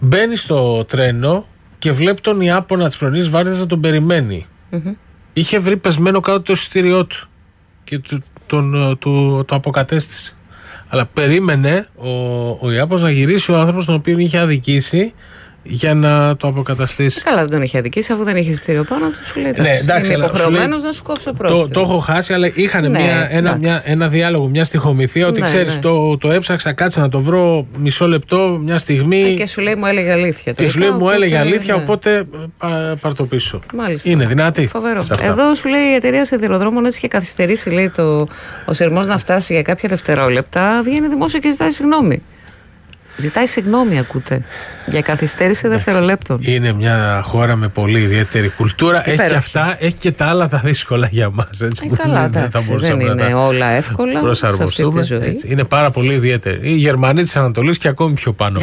Μπαίνει στο τρένο και βλέπει τον Ιάπωνα της πρωινής βάρδιας να τον περιμένει. Είχε βρει πεσμένο κάτω το εισιτήριό του και το αποκατέστησε. Αλλά περίμενε ο Ιάπωνας να γυρίσει ο άνθρωπος τον οποίο είχε αδικήσει για να το αποκαταστήσει. Καλά, δεν τον είχε αδικήσει, αφού δεν είχε εισιτήριο πάνω του. Σου λέει: είμαι υποχρεωμένος να σου κόψω πρόστιμο. Το έχω χάσει, αλλά είχαν ένα διάλογο, μια στοιχομηθεία ότι ξέρεις, το έψαξα, κάτσα να το βρω μισό λεπτό, μια στιγμή. Και σου λέει: μου έλεγε αλήθεια. Και σου λέει: μου έλεγε αλήθεια, οπότε πάρ' το πίσω. Μάλιστα. Είναι δυνατή. Φοβερό. Εδώ σου λέει: η εταιρεία σιδηροδρόμων έτσι και καθυστερήσει, λέει, ο σειρμός να φτάσει για κάποια δευτερόλεπτα, βγαίνει δημόσια και ζητάει συγγνώμη. Ζητάει συγγνώμη, ακούτε, για καθυστέρηση δευτερολέπτων. Είναι μια χώρα με πολύ ιδιαίτερη κουλτούρα. Έχει και αυτά, έχει και τα άλλα τα δύσκολα για μας. Καλά, δεν είναι όλα εύκολα. Προσαρμοστούμε. Είναι πάρα πολύ ιδιαίτερη. Οι Γερμανοί της Ανατολής και ακόμη πιο πάνω.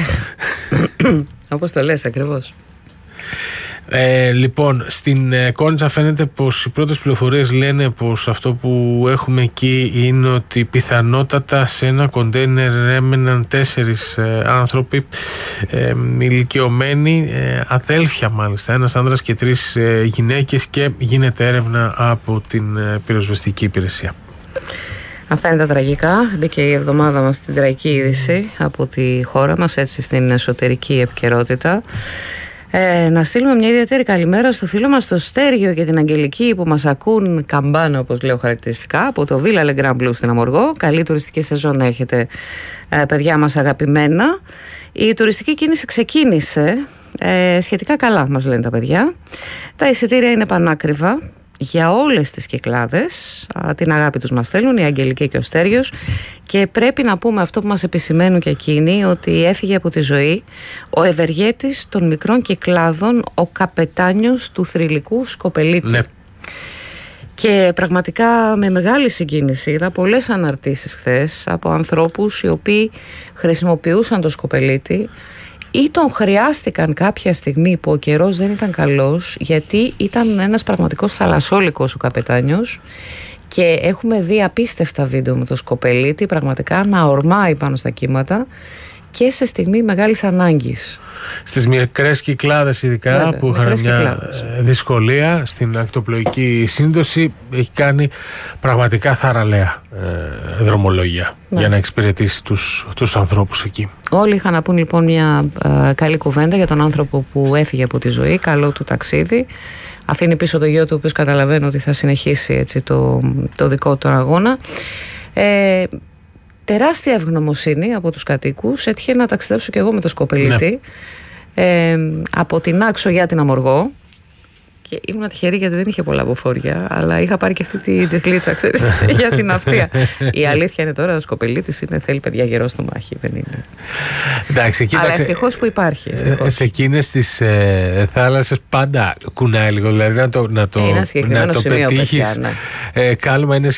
Όπως το λες ακριβώς. Λοιπόν, στην Κόνιτσα φαίνεται πως οι πρώτες πληροφορίες λένε πως αυτό που έχουμε εκεί είναι ότι πιθανότατα σε ένα κοντέινερ έμεναν 4 άνθρωποι ηλικιωμένοι, αδέλφια μάλιστα, ένας άνδρας και 3 γυναίκες, και γίνεται έρευνα από την πυροσβεστική υπηρεσία. Αυτά είναι τα τραγικά. Μπήκε η εβδομάδα μας στην τραγική είδηση από τη χώρα μας, έτσι στην εσωτερική επικαιρότητα. Να στείλουμε μια ιδιαίτερη καλημέρα στο φίλο μας το Στέργιο και την Αγγελική που μας ακούν καμπάνα, όπως λέω χαρακτηριστικά, από το Villa Le Grand Blue στην Αμοργό. Καλή τουριστική σεζόν να έχετε, παιδιά μας αγαπημένα. Η τουριστική κίνηση ξεκίνησε σχετικά καλά, μας λένε τα παιδιά. Τα εισιτήρια είναι πανάκριβα για όλες τις Κυκλάδες. Την αγάπη τους μας στέλνουν η Αγγελική και ο Στέργιος, και πρέπει να πούμε αυτό που μας επισημαίνουν και εκείνοι, ότι έφυγε από τη ζωή ο ευεργέτης των μικρών Κυκλάδων, ο καπετάνιος του θρυλικού Σκοπελίτη. Ναι. Και πραγματικά με μεγάλη συγκίνηση είδα πολλές αναρτήσεις χθες από ανθρώπους οι οποίοι χρησιμοποιούσαν το Σκοπελίτη ή τον χρειάστηκαν κάποια στιγμή που ο καιρός δεν ήταν καλός, γιατί ήταν ένας πραγματικός θαλασσόλικος ο καπετάνιος, και έχουμε δει απίστευτα βίντεο με το Σκοπελίτη πραγματικά να ορμάει πάνω στα κύματα και σε στιγμή μεγάλης ανάγκης. Στις μικρές Κυκλάδες ειδικά, βέβαια, που είχαν μια δυσκολία στην ακτοπλοϊκή σύνδοση, έχει κάνει πραγματικά θαραλέα δρομολόγια, ναι, για να εξυπηρετήσει τους ανθρώπους εκεί. Όλοι είχαν να πούν λοιπόν μια καλή κουβέντα για τον άνθρωπο που έφυγε από τη ζωή. Καλό του ταξίδι. Αφήνει πίσω το γιο του, ο οποίος καταλαβαίνω ότι θα συνεχίσει έτσι το δικό του αγώνα. Τεράστια ευγνωμοσύνη από τους κατοίκους. Έτυχε να ταξιδέψω και εγώ με το Σκοπελίτη, ναι, από την Άξο για την Αμοργό, και ήμουν τυχερή γιατί δεν είχε πολλά αποφόρια, αλλά είχα πάρει και αυτή τη τζεχλίτσα, ξέρεις, για την αυτεία. Η αλήθεια είναι τώρα, ο Σκοπελίτης θέλει, παιδιά, γερό στο μάχη, δεν είναι. Εντάξει, κοίταξε, αλλά ευτυχώς που υπάρχει. Σε εκείνες τις θάλασσες πάντα κουνάει λίγο, δηλαδή να το πετύχεις. Ναι. Κάλμα είναι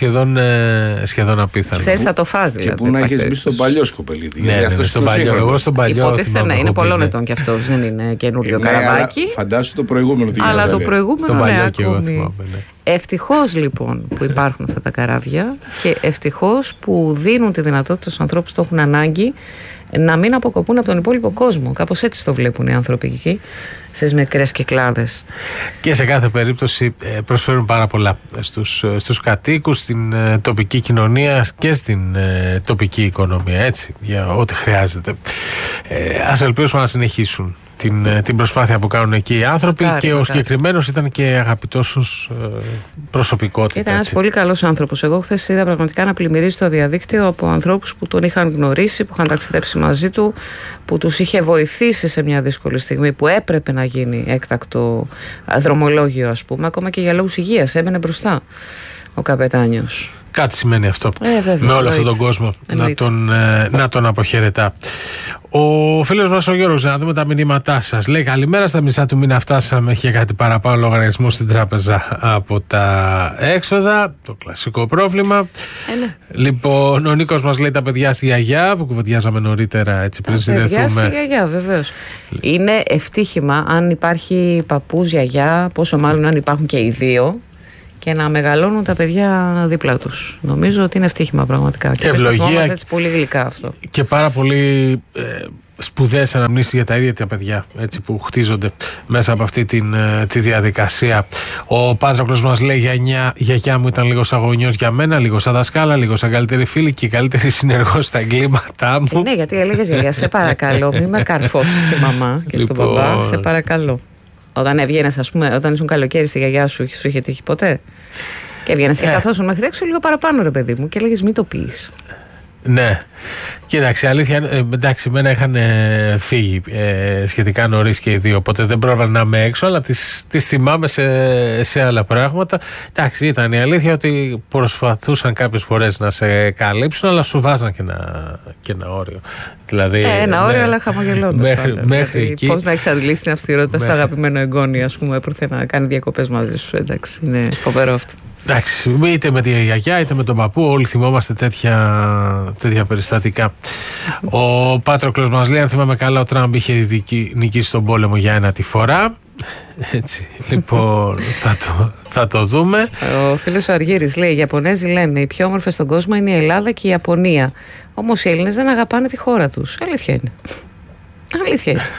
σχεδόν απίθανο. Ξέρεις, θα το φας δηλαδή. Και που να έχεις μπει στον παλιό Σκοπελίτη. Ναι, εγώ στον παλιό. Υποτίθεται είναι πολλών ετών κι αυτός, δεν είναι καινούριο καραβάκι. Φαντάσου το προηγούμενο τι αλλά το προηγούμενο, ναι, ακόμη. Ναι. Ευτυχώς λοιπόν που υπάρχουν αυτά τα καράβια, και ευτυχώς που δίνουν τη δυνατότητα στους ανθρώπους που το έχουν ανάγκη να μην αποκοπούν από τον υπόλοιπο κόσμο. Κάπως έτσι το βλέπουν οι άνθρωποι εκεί, στις μικρές Κυκλάδες. Και σε κάθε περίπτωση προσφέρουν πάρα πολλά στους κατοίκους, στην τοπική κοινωνία και στην τοπική οικονομία, έτσι, για ό,τι χρειάζεται. Ας ελπίσουμε να συνεχίσουν την προσπάθεια που κάνουν εκεί οι άνθρωποι. Και ο συγκεκριμένος ήταν και αγαπητός ως προσωπικότητα. Ήταν ένας πολύ καλός άνθρωπος. Εγώ χθες είδα πραγματικά να πλημμυρίζει το διαδίκτυο από ανθρώπους που τον είχαν γνωρίσει, που είχαν ταξιδέψει μαζί του, που τους είχε βοηθήσει σε μια δύσκολη στιγμή που έπρεπε να γίνει έκτακτο δρομολόγιο, ας πούμε, ακόμα και για λόγους υγείας. Έμενε μπροστά ο καπετάνιος. Κάτι σημαίνει αυτό, βέβαια, με όλο αυτόν τον κόσμο να τον αποχαιρετά. Ο φίλος μας ο Γιώργος, να δούμε τα μηνύματά σας. Λέει: καλημέρα, στα μισά του μήνα φτάσαμε. Είχε κάτι παραπάνω λογαριασμό στην τράπεζα από τα έξοδα. Το κλασικό πρόβλημα. Ναι. Λοιπόν, ο Νίκος μας λέει: τα παιδιά στη γιαγιά, που κουβεντιάζαμε νωρίτερα, έτσι, πριν συνδεθούμε. Τα παιδιά στη γιαγιά, βεβαίως. Είναι ευτύχημα αν υπάρχει παππούς, γιαγιά, πόσο μάλλον αν υπάρχουν και οι δύο, και να μεγαλώνουν τα παιδιά δίπλα τους. Νομίζω ότι είναι ευτύχημα πραγματικά. Και ευλογία, έτσι πολύ γλυκά αυτό. Και πάρα πολύ σπουδαίες αναμνήσεις για τα ίδια τα παιδιά, έτσι, που χτίζονται μέσα από αυτή τη διαδικασία. Ο Πάτροκλος μας λέει: γιαγιά μου ήταν λίγο σαν γονιός για μένα, λίγο σαν δασκάλα, λίγο σαν καλύτερη φίλη και καλύτερη συνεργός στα εγκλήματά μου. Ναι, γιατί έλεγες γιαγιά, σε παρακαλώ, μην με καρφώσεις στη μαμά και στον παπά, σε παρακαλώ. Όταν έβγαινες, ας πούμε, όταν ήσουν καλοκαίρι στη γιαγιά σου είχε τύχει ποτέ? Και έβγαινες και καθόσουν μέχρι έξω λίγο παραπάνω, ρε παιδί μου, και έλεγες μην το πεις. Ναι, κοίταξε, αλήθεια, εντάξει, εμένα είχαν φύγει σχετικά νωρίς και οι δύο, οπότε δεν πρόβαλα να είμαι έξω, αλλά τις θυμάμαι σε άλλα πράγματα. Εντάξει, ήταν η αλήθεια ότι προσπαθούσαν κάποιες φορές να σε καλύψουν, αλλά σου βάζαν και ένα όριο. Δηλαδή, ένα όριο, αλλά χαμογελώντας. Μέχρι εκεί. Πώς να εξαντλήσει την αυστηρότητα στο αγαπημένο εγγόνι, ας πούμε, έπρεπε να κάνει διακοπές μαζί σου. Εντάξει, είναι φοβερό αυτό. Εντάξει, είτε με τη γιαγιά είτε με τον παππού, όλοι θυμόμαστε τέτοια περιστατικά. Ο Πάτροκλος μας λέει: αν θυμάμαι καλά, ο Τραμπ είχε νικήσει τον πόλεμο για ένα τη φορά. Έτσι, λοιπόν, θα το δούμε. Ο φίλος ο Αργύρης λέει: οι Ιαπωνέζοι λένε οι πιο όμορφες στον κόσμο είναι η Ελλάδα και η Ιαπωνία. Όμως οι Έλληνες δεν αγαπάνε τη χώρα τους. Αλήθεια είναι. Αλήθεια είναι.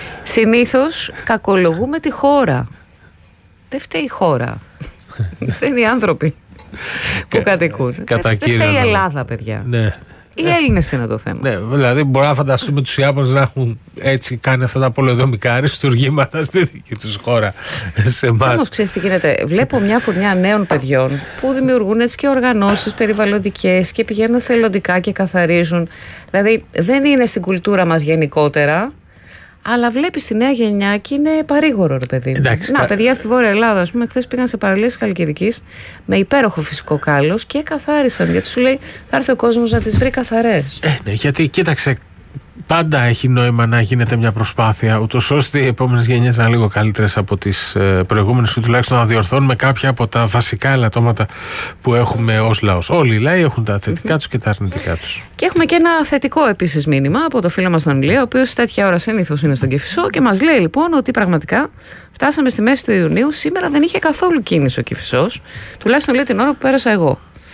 Συνήθως κακολογούμε τη χώρα. Δεν φταίει η χώρα. Δεν είναι οι άνθρωποι που κατοικούν. Δεν φταίει η Ελλάδα, παιδιά. Ναι. Οι Έλληνες είναι το θέμα. Ναι, δηλαδή μπορούμε να φανταστούμε τους Ιάπωνες να έχουν έτσι κάνει αυτά τα πολεοδομικά αριστουργήματα στη δική τους χώρα. Σε εμάς. Όμως ξέρεις τι γίνεται? Βλέπω μια φουρνιά νέων παιδιών που δημιουργούν έτσι και οργανώσεις περιβαλλοντικές και πηγαίνουν θελοντικά και καθαρίζουν. Δηλαδή δεν είναι στην κουλτούρα μας γενικότερα. Αλλά βλέπεις τη νέα γενιά και είναι παρήγορο, ρε παιδί. Εντάξει, παιδιά στη Βόρεια Ελλάδα, ας πούμε, χθες πήγαν σε παραλίες Χαλκιδικής με υπέροχο φυσικό κάλος και καθάρισαν. Γιατί σου λέει θα έρθει ο κόσμος να τις βρει καθαρές. Ναι, γιατί κοίταξε, πάντα έχει νόημα να γίνεται μια προσπάθεια, ούτως ώστε οι επόμενες γενιές να είναι λίγο καλύτερες από τις προηγούμενες, ή τουλάχιστον να διορθώνουμε κάποια από τα βασικά ελαττώματα που έχουμε ως λαός. Όλοι οι λαοί έχουν τα θετικά τους και τα αρνητικά τους. Και έχουμε και ένα θετικό επίσης μήνυμα από το φίλο μας τον Ηλία, ο οποίος τέτοια ώρα συνήθως είναι στον Κηφισό και μας λέει λοιπόν ότι πραγματικά φτάσαμε στη μέση του Ιουνίου. Σήμερα δεν είχε καθόλου κίνηση ο Κηφισός, τουλάχιστον λέει την ώρα που πέρασα εγώ.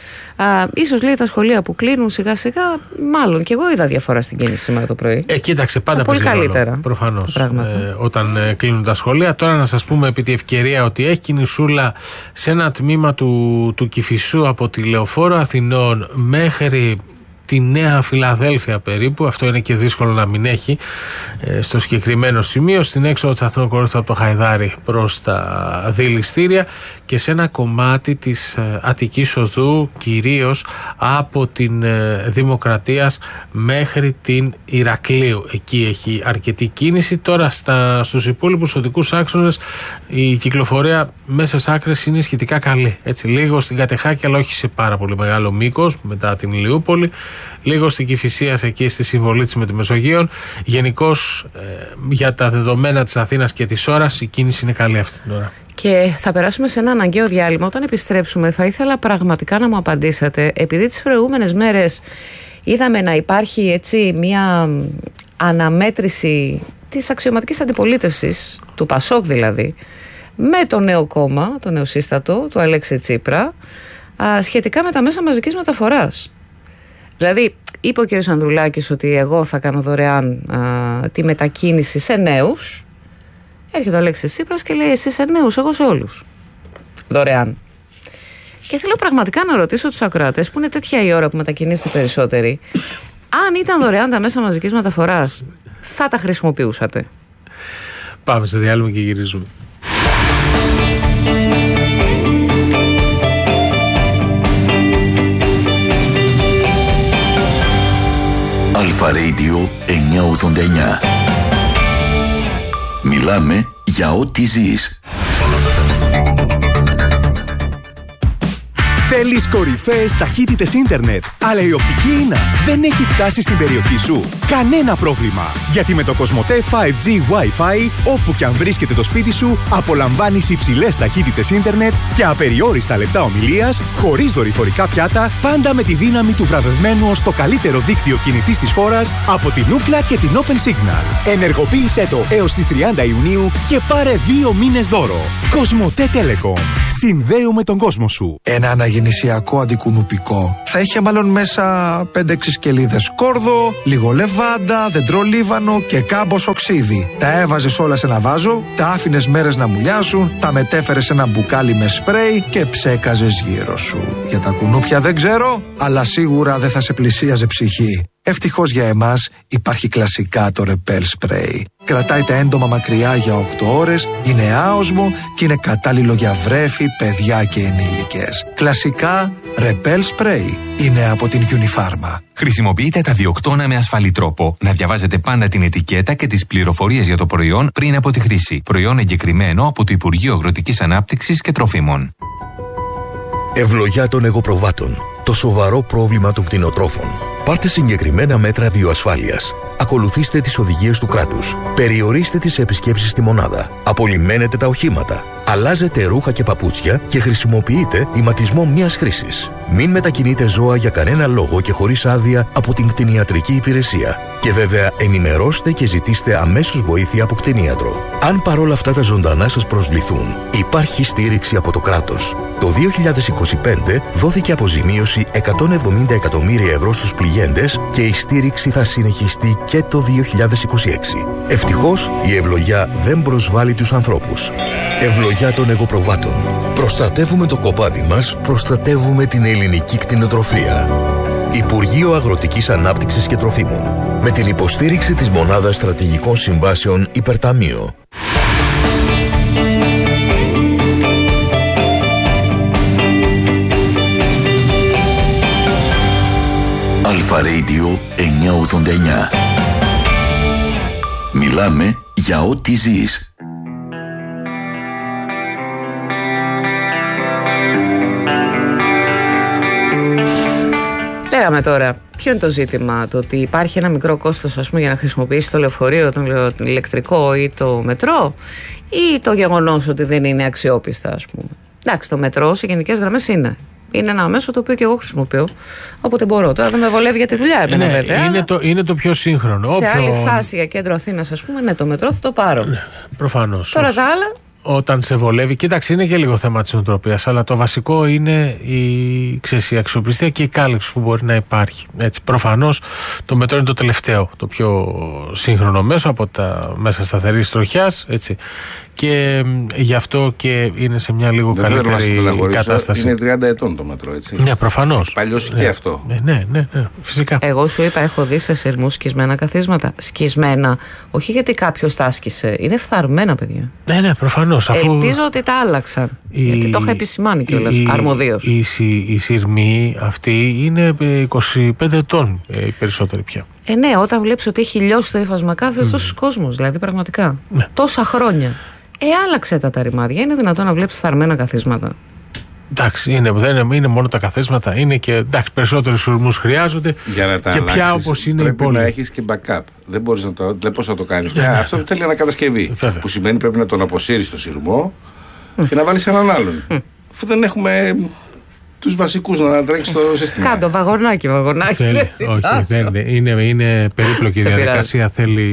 Ίσως λέει τα σχολεία που κλείνουν σιγά σιγά, μάλλον και εγώ είδα διαφορά στην κίνηση σήμερα το πρωί. Κοίταξε, πάντα πολύ καλύτερα. Προφανώς. Όταν κλείνουν τα σχολεία. Τώρα να σας πούμε επί τη ευκαιρία ότι έχει κινησούλα σε ένα τμήμα του Κηφισού από τη Λεωφόρο Αθηνών μέχρι τη Νέα Φιλαδέλφια περίπου. Αυτό είναι και δύσκολο να μην έχει στο συγκεκριμένο σημείο. Στην έξοδο της Αθηνών Κορίνθου από το Χαϊδάρι προς τα δηληστήρια και σε ένα κομμάτι της Αττικής Οδού, κυρίως από την Δημοκρατίας μέχρι την Ηρακλείου. Εκεί έχει αρκετή κίνηση. Τώρα στους υπόλοιπους οδικούς άξονες η κυκλοφορία μέσα στις άκρες είναι σχετικά καλή. Έτσι, λίγο στην Κατεχάκη, αλλά όχι σε πάρα πολύ μεγάλο μήκος μετά την Ηλιούπολη. Λίγο στην Κηφισίας, εκεί στη συμβολή της με τη Μεσογείων. Γενικώς για τα δεδομένα της Αθήνας και της ώρας η κίνηση είναι καλή αυτή την ώρα. Και θα περάσουμε σε ένα αναγκαίο διάλειμμα. Όταν επιστρέψουμε θα ήθελα πραγματικά να μου απαντήσετε, επειδή τις προηγούμενες μέρες είδαμε να υπάρχει έτσι μια αναμέτρηση της αξιωματικής αντιπολίτευσης, του Πασόκ δηλαδή, με το νέο κόμμα, το νεοσύστατο, του Αλέξη Τσίπρα, σχετικά με τα μέσα μαζικής μεταφοράς. Δηλαδή, είπε ο κ. Ανδρουλάκης ότι εγώ θα κάνω δωρεάν τη μετακίνηση σε νέους. Έρχεται ο Αλέξης Τσίπρας και λέει: εσύ σε νέους, εγώ σε όλους. Δωρεάν. Και θέλω πραγματικά να ρωτήσω τους ακροατές, που είναι τέτοια η ώρα που μετακινήσετε περισσότεροι, αν ήταν δωρεάν τα μέσα μαζικής μεταφοράς, θα τα χρησιμοποιούσατε? Πάμε σε διάλειμμα και γυρίζουμε. Αλφα Radio 989. Μιλάμε για ό,τι ζεις. Θέλεις κορυφαίες ταχύτητες ίντερνετ, αλλά η οπτική ίνα δεν έχει φτάσει στην περιοχή σου? Κανένα πρόβλημα, γιατί με το Κοσμοτέ 5G Wi-Fi, όπου και αν βρίσκεται το σπίτι σου, απολαμβάνεις υψηλές ταχύτητες ίντερνετ και απεριόριστα λεπτά ομιλίας, χωρίς δορυφορικά πιάτα, πάντα με τη δύναμη του βραβευμένου ως το καλύτερο δίκτυο κινητής της χώρας από την Ookla και την Open Signal. Ενεργοποίησέ το έως τις 30 Ιουνίου και πάρε 2 μήνες δώρο. Κοσμοτέ Telecom. Συνδέουμε τον κόσμο σου. Ένα γεννησιακό αντικουνουπικό θα είχε μάλλον μέσα 5-6 σκελίδες σκόρδο, λίγο λεβάντα, δεντρολίβανο και κάμπος οξύδι. Τα έβαζες όλα σε ένα βάζο, τα άφηνες μέρες να μουλιάσουν, τα μετέφερες σε ένα μπουκάλι με σπρέι και ψέκαζες γύρω σου. Για τα κουνούπια δεν ξέρω, αλλά σίγουρα δεν θα σε πλησίαζε ψυχή. Ευτυχώς για εμάς υπάρχει κλασικά το Repel Spray. Κρατάει τα έντομα μακριά για 8 ώρες, είναι άοσμο και είναι κατάλληλο για βρέφη, παιδιά και ενήλικες. Κλασικά Repel Spray είναι από την Unifarma. Χρησιμοποιείτε τα διοκτώνα με ασφαλή τρόπο. Να διαβάζετε πάντα την ετικέτα και τις πληροφορίες για το προϊόν πριν από τη χρήση. Προϊόν εγκεκριμένο από το Υπουργείο Αγροτικής Ανάπτυξης και Τροφίμων. Ευλογιά των εγωπροβάτων. Το σοβαρό πρόβλημα των κτηνοτρόφων. Πάρτε συγκεκριμένα μέτρα βιοασφάλειας. Ακολουθήστε τις οδηγίες του κράτους. Περιορίστε τις επισκέψεις στη μονάδα. Απολυμμένετε τα οχήματα. Αλλάζετε ρούχα και παπούτσια και χρησιμοποιείτε ηματισμό μιας χρήσης. Μην μετακινείτε ζώα για κανένα λόγο και χωρίς άδεια από την κτηνιατρική υπηρεσία. Και βέβαια ενημερώστε και ζητήστε αμέσως βοήθεια από κτηνίατρο. Αν παρόλα αυτά τα ζωντανά σας προσβληθούν, υπάρχει στήριξη από το κράτος. Το 2025 δόθηκε αποζημίωση 170 εκατομμύρια ευρώ στους πληγέντες και η στήριξη θα συνεχιστεί και το 2026. Ευτυχώς η ευλογιά δεν προσβάλλει τους ανθρώπους. Ευλογιά των εγωπροβάτων. Προστατεύουμε το κοπάδι μας, προστατεύουμε την ελληνική κτηνοτροφία. Υπουργείο Αγροτικής Ανάπτυξης και Τροφίμων. Με την υποστήριξη της Μονάδας Στρατηγικών Συμβάσεων Υπερταμείο. Αλφα Radio 989. Μιλάμε για ό,τι ζεις. Λέγαμε τώρα, ποιο είναι το ζήτημα, το ότι υπάρχει ένα μικρό κόστος, ας πούμε, για να χρησιμοποιήσει το λεωφορείο, τον ηλεκτρικό ή το μετρό, ή το γεγονός ότι δεν είναι αξιόπιστα, ας πούμε. Εντάξει, το μετρό σε γενικές γραμμές είναι ένα μέσο το οποίο και εγώ χρησιμοποιώ, οπότε μπορώ. Τώρα δεν με βολεύει για τη δουλειά εμένα, βέβαια. Είναι το πιο σύγχρονο. Σε άλλη φάση για κέντρο Αθήνας, ας πούμε, ναι, το μετρό θα το πάρω. Ναι, προφανώς. Τώρα τα άλλα. Όταν σε βολεύει, κοίταξε, είναι και λίγο θέμα της νοοτροπίας, αλλά το βασικό είναι η αξιοπιστία και η κάλυψη που μπορεί να υπάρχει. Έτσι, προφανώς το μετρό είναι το τελευταίο, το πιο σύγχρονο μέσο από τα μέσα σταθερής τροχιάς, έτσι. Και γι' αυτό και είναι σε μια λίγο καλύτερη κατάσταση. Είναι 30 ετών το μετρό, έτσι. Ναι, προφανώς. Παλιώσει και αυτό. Ναι, φυσικά. Εγώ σου είπα, έχω δει σε σειρμούς σκισμένα καθίσματα. Σκισμένα, όχι γιατί κάποιος τα άσκησε, είναι φθαρμένα, παιδιά. Ναι, προφανώς. Ελπίζω ότι τα άλλαξαν. Γιατί το είχα επισημάνει κιόλας, αρμοδίως. Η σειρμή αυτή είναι 25 ετών οι περισσότεροι πια. Ναι, όταν βλέπεις ότι έχει λιώσει το ύφασμα κάθε τόσος κόσμος, δηλαδή πραγματικά. Ναι. Τόσα χρόνια. Άλλαξε τα ρημάδια. Είναι δυνατόν να βλέπεις φθαρμένα καθίσματα? Εντάξει, δεν είναι μόνο τα καθίσματα, είναι και περισσότερους σειρμούς χρειάζονται. Για να τα και πια όπως είναι η πόλη. Πρέπει να έχεις και backup. Δεν μπορείς να το. Δεν πώς θα το κάνεις. Αυτό θέλει ανακατασκευή. Που σημαίνει πρέπει να τον αποσύρεις το σειρμό και να βάλεις έναν άλλον. Αφού δεν έχουμε τους βασικούς να τρέχεις στο σύστημα. Κάτω, βαγονάκι. Θέλει, όχι, είναι περίπλοκη διαδικασία,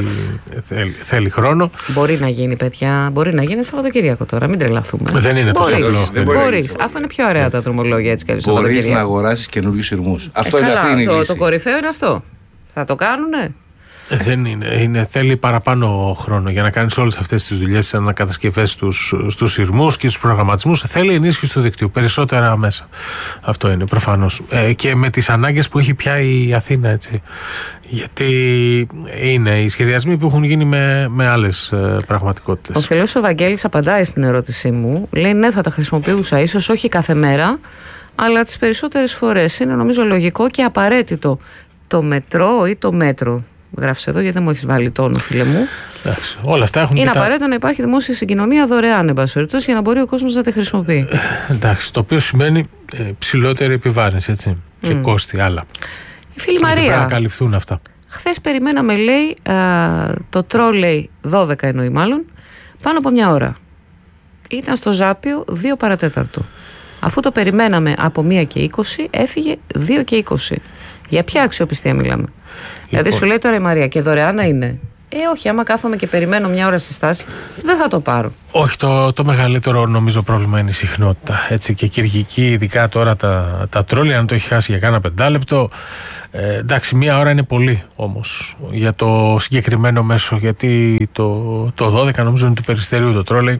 θέλει χρόνο. Μπορεί να γίνει, παιδιά, μπορεί να γίνει Σαββατοκύριακο τώρα, μην τρελαθούμε. Δεν είναι τόσο απλό. Μπορείς, αφού είναι πιο ωραία τα δρομολόγια έτσι κι αλλιώς. Μπορείς να αγοράσεις καινούριους σειρμούς. Αυτό είναι αυτή η λύση. Το κορυφαίο είναι αυτό. Θα το κάνουνε. Δεν θέλει παραπάνω χρόνο για να κάνεις όλες αυτές τις δουλειές, τις ανακατασκευές στους σειρμούς και στους προγραμματισμούς. Θέλει ενίσχυση του δικτύου, περισσότερα μέσα. Αυτό είναι προφανώς. Και με τις ανάγκες που έχει πια η Αθήνα, έτσι. Γιατί είναι οι σχεδιασμοί που έχουν γίνει με άλλες πραγματικότητες. Ο φίλος ο Βαγγέλης απαντάει στην ερώτησή μου. Λέει ναι, θα τα χρησιμοποιούσα, ίσως όχι κάθε μέρα, αλλά τις περισσότερες φορές. Είναι νομίζω λογικό και απαραίτητο το μετρό ή το μέτρο. Γράφεις εδώ γιατί δεν μου έχεις βάλει τόνο, φίλε μου. Όλα αυτά έχουν. Είναι απαραίτητο να υπάρχει δημόσια συγκοινωνία δωρεάν, εν πάση περιπτώσει, για να μπορεί ο κόσμος να τη χρησιμοποιεί. Εντάξει, το οποίο σημαίνει ψηλότερη επιβάρυνση, έτσι. Και κόστη άλλα. Η φίλη Μαρία. Πρέπει να καλυφθούν αυτά. Χθες περιμέναμε, λέει, το τρόλεϊ 12 εννοεί μάλλον, πάνω από μια ώρα. Ήταν στο Ζάπιο 2 παρατέταρτο. Αφού το περιμέναμε από 1 και 20, έφυγε 2 και 20. Για ποια αξιοπιστία μιλάμε? Δηλαδή σου λέει τώρα η Μαρία, και δωρεάν να είναι, Όχι, άμα κάθομαι και περιμένω μια ώρα στη στάση, δεν θα το πάρω. Όχι, το μεγαλύτερο νομίζω πρόβλημα είναι η συχνότητα. Έτσι, και Κυριακή, ειδικά τώρα τα τρόλια, αν το έχει χάσει για κάνα 5 λεπτό. Εντάξει, μία ώρα είναι πολύ όμως για το συγκεκριμένο μέσο, γιατί το 12 νομίζω είναι του Περιστερίου το τρόλεϊ.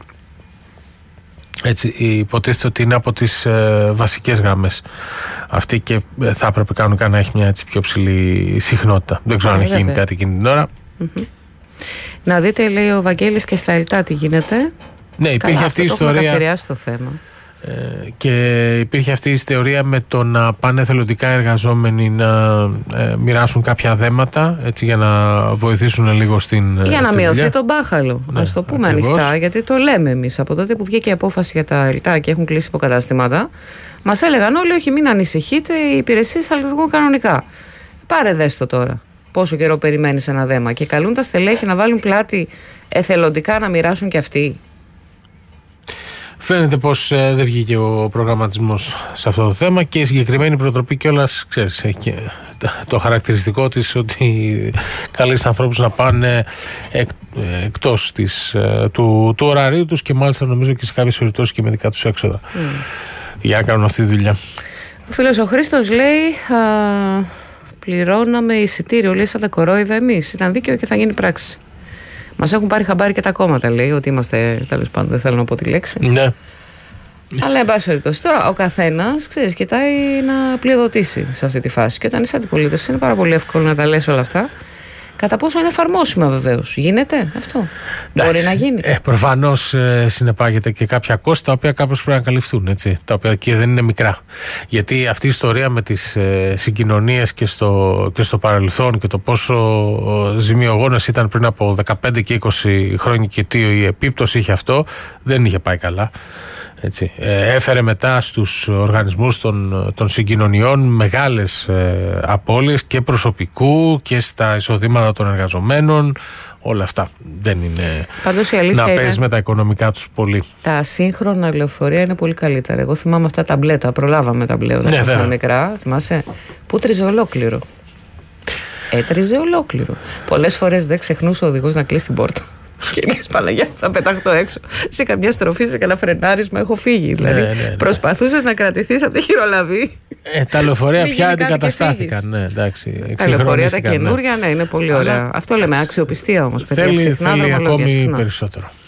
Έτσι, υποτίθεται ότι είναι από τις βασικές γραμμές αυτή και θα έπρεπε κανονικά να έχει μια έτσι πιο ψηλή συχνότητα. Δεν ξέρω αν έχει γίνει κάτι εκείνη την ώρα. Να δείτε, λέει ο Βαγγέλης, και στα ΕΛΤΑ τι γίνεται. Ναι, υπήρχε αυτή η ιστορία. Έχουμε καθιεράσει το θέμα. Και υπήρχε αυτή η θεωρία με το να πάνε εθελοντικά εργαζόμενοι να μοιράσουν κάποια δέματα, έτσι, για να βοηθήσουν λίγο για να μειωθεί δουλειά. Το μπάχαλο. Ναι, ας το πούμε ακριβώς. ανοιχτά, γιατί το λέμε εμείς. Από τότε που βγήκε η απόφαση για τα ΕΛΤΑ και έχουν κλείσει υποκαταστήματα, μας έλεγαν όλοι: όχι, μην ανησυχείτε, οι υπηρεσίες θα λειτουργούν κανονικά. Πάρε δέστο τώρα. Πόσο καιρό περιμένεις ένα δέμα? Και καλούν τα στελέχη να βάλουν πλάτη εθελοντικά να μοιράσουν κι αυτοί. Φαίνεται πως δεν βγήκε ο προγραμματισμός σε αυτό το θέμα και η συγκεκριμένη προτροπή κιόλας, ξέρεις, έχει και το χαρακτηριστικό της ότι καλεί ανθρώπους να πάνε εκτός του ωραρίου τους και μάλιστα νομίζω και σε κάποιες περιπτώσεις και με δικά τους έξοδα για να κάνουν αυτή τη δουλειά. Ο φίλος ο Χρήστος λέει: πληρώναμε εισιτήριο, λέει, σαν τα κορόιδα εμείς. Ήταν δίκαιο και θα γίνει πράξη. Μας έχουν πάρει χαμπάρι και τα κόμματα, λέει, ότι είμαστε, τέλος πάντων, δεν θέλω να πω τη λέξη. Ναι. Αλλά, εν πάση περιπτώσει, τώρα ο καθένας, ξέρεις, κοιτάει να πλειοδοτήσει σε αυτή τη φάση. Και όταν είσαι αντιπολίτευση, είναι πάρα πολύ εύκολο να τα λες όλα αυτά. Κατά πόσο είναι εφαρμόσιμα, βεβαίως. Γίνεται αυτό? Μπορεί να γίνει. Προφανώς συνεπάγεται και κάποια κόστη τα οποία κάπως πρέπει να καλυφθούν. Έτσι, τα οποία και δεν είναι μικρά. Γιατί αυτή η ιστορία με τις συγκοινωνίες και στο παρελθόν και το πόσο ζημιογόνες ήταν πριν από 15 και 20 χρόνια και τι η επίπτωση είχε αυτό, δεν είχε πάει καλά. Έτσι. Έφερε μετά στους οργανισμούς των συγκοινωνιών μεγάλες απώλειες και προσωπικού και στα εισοδήματα των εργαζομένων. Όλα αυτά δεν είναι. Πάντως η αλήθεια να παίζει είναι, με τα οικονομικά τους πολύ. Τα σύγχρονα λεωφορεία είναι πολύ καλύτερα. Εγώ θυμάμαι αυτά τα μπλε, τα προλάβαμε τα μπλε όταν ήμασταν μικρά. Θυμάσαι? Που τρίζε ολόκληρο. Έτριζε ολόκληρο. Πολλές φορές δεν ξεχνούσε ο οδηγός να κλείσει την πόρτα. Και λες, Παναγιά, θα πεταχτώ έξω. Σε καμιά στροφή, σε κανένα φρενάρισμα έχω φύγει. Δηλαδή, προσπαθούσες να κρατηθείς από τη χειρολαβή. Τα λεωφορεία πια αντικαταστάθηκαν. Ναι, τα λεωφορεία τα καινούρια, ναι, είναι πολύ ωραία. Αυτό λέμε, αξιοπιστία όμως, παιδιά. Θέλει ακόμη περισσότερο.